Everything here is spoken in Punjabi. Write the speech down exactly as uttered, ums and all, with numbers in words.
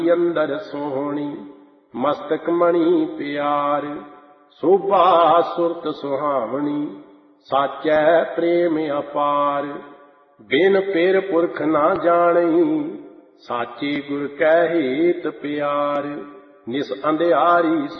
ਅੰਦਰ ਸੋਹਣੀ ਮਸਤਕ ਮਣੀ ਪਿਆਰ, ਸੋਭਾ ਸੁਰਤ ਸੁਹਾਵਣੀ ਸਾਚੈ ਪ੍ਰੇਮ ਅਪਾਰ। ਬਿਨ ਪਿਰ ਪੁਰਖ ਨਾ ਜਾਣਈ ਸਾਚੇ ਗੁਰ ਕੈ ਹੇਤ ਪਿਆਰ, ਨਿਸ ਅੰਧਿਆਰੀ